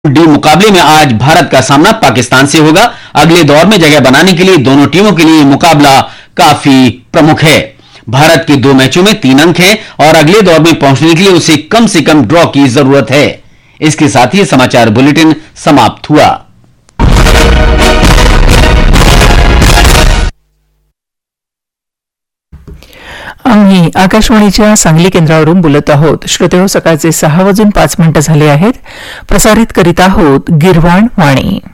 D मुकाबले में आज भारत का सामना पाकिस्तान से होगा। अगले दौर में जगह बनाने के लिए दोनों टीमों के लिए मुकाबला काफी प्रमुख है। भारत के 2 मैचों में 3 अंक हैं और अगले दौर में पहुंचने के लिए उसे कम से कम ड्रॉ की जरूरत है। इसके साथ ही समाचार बुलेटिन समाप्त हुआ। आम्ही आकाशवाणीच्या सांगली केंद्रावरून बोलत आहोत। श्रोतेहो, सकाळचे 6:05 झाले आहेत। प्रसारित करीत आहोत गिरवाण वाणी।